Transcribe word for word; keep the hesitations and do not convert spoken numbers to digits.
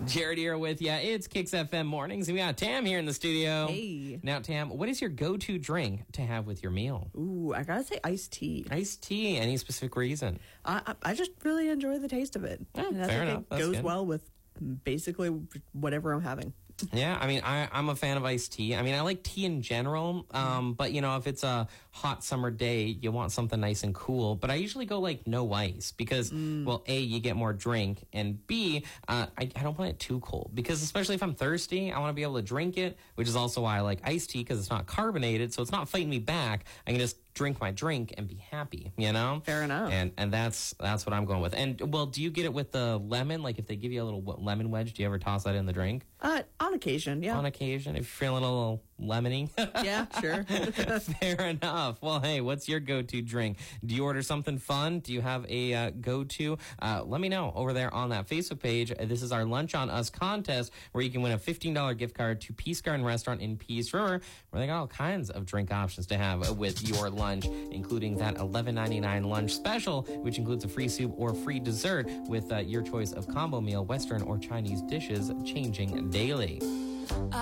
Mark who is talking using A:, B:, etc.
A: Jared here with you. It's Kicks F M Mornings, and we got Tam here in the studio.
B: Hey.
A: Now, Tam, what is your go-to drink to have with your meal?
B: Ooh, I gotta say iced tea.
A: Iced tea. Any specific reason?
B: I I I just really enjoy the taste of it.
A: Yeah,
B: And I
A: fair
B: think
A: enough.
B: it
A: That's
B: goes
A: good.
B: well with basically whatever I'm having.
A: Yeah, I mean, I, I'm a fan of iced tea. I mean, I like tea in general, um, but, you know, if it's a hot summer day, you want something nice and cool. But I usually go, like, no ice because, well, A, you get more drink, and B, uh, I, I don't want it too cold because especially if I'm thirsty, I want to be able to drink it, which is also why I like iced tea because it's not carbonated, so it's not fighting me back. I can just drink my drink and be happy, you know?
B: Fair enough.
A: And and that's that's what I'm going with. And, well, do you get it with the lemon? Like, if they give you a little lemon wedge, do you ever toss that in the drink?
B: Uh, on occasion, yeah.
A: On occasion, if you're feeling a little lemony.
B: Yeah, sure.
A: Fair enough. Well, hey, what's your go-to drink? Do you order something fun? Do you have a uh, go-to? Uh, let me know over there on that Facebook page. Uh, This is our Lunch on Us contest where you can win a fifteen dollars gift card to Peace Garden Restaurant in Peace River, where they got all kinds of drink options to have uh, with your lunch, including that eleven ninety-nine lunch special, which includes a free soup or free dessert with uh, your choice of combo meal, Western or Chinese dishes, changing daily.